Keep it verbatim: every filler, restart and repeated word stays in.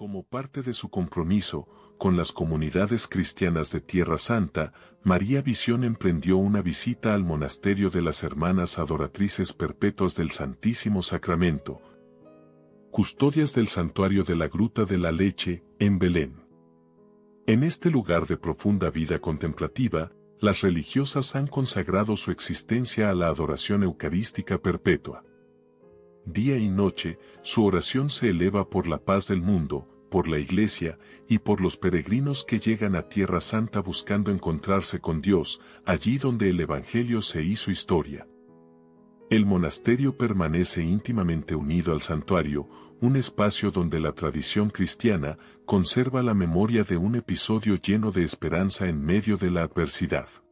Como parte de su compromiso con las comunidades cristianas de Tierra Santa, María Visión emprendió una visita al monasterio de las Hermanas Adoratrices Perpetuas del Santísimo Sacramento, custodias del santuario de la Gruta de la Leche, en Belén. En este lugar de profunda vida contemplativa, las religiosas han consagrado su existencia a la adoración eucarística perpetua. Día y noche, su oración se eleva por la paz del mundo, por la Iglesia, y por los peregrinos que llegan a Tierra Santa buscando encontrarse con Dios, allí donde el Evangelio se hizo historia. El monasterio permanece íntimamente unido al santuario, un espacio donde la tradición cristiana conserva la memoria de un episodio lleno de esperanza en medio de la adversidad.